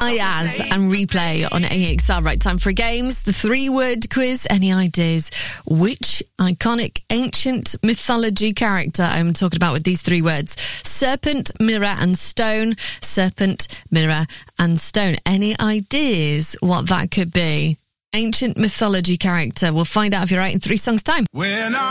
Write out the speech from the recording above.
Ayaz and Replay on AXR. Right, time for games. The 3-word quiz. Any ideas which iconic ancient mythology character I'm talking about with these 3 words? Serpent, mirror and stone. Serpent, mirror and stone. Any ideas what that could be? Ancient mythology character. We'll find out if you're right in 3 songs' time.